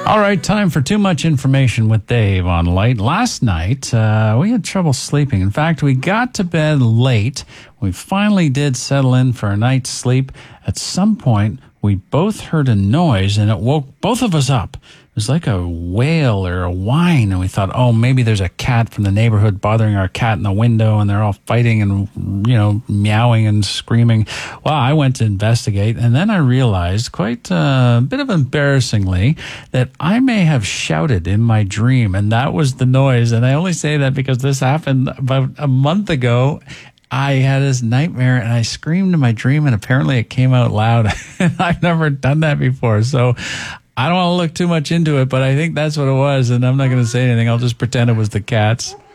All right, time for Too Much Information with Dave on Light. Last night, we had trouble sleeping. In fact, we got to bed late. We finally did settle in for a night's sleep. At some point, we both heard a noise, and it woke both of us up. It was like a wail or a whine, and we thought, oh, maybe there's a cat from the neighborhood bothering our cat in the window, and they're all fighting and, meowing and screaming. Well, I went to investigate, and then I realized, quite a bit of embarrassingly, that I may have shouted in my dream, and that was the noise. And I only say that because this happened about a month ago. I had this nightmare, and I screamed in my dream, and apparently it came out loud. I've never done that before, so I don't want to look too much into it, but I think that's what it was, and I'm not going to say anything. I'll just pretend it was the cats.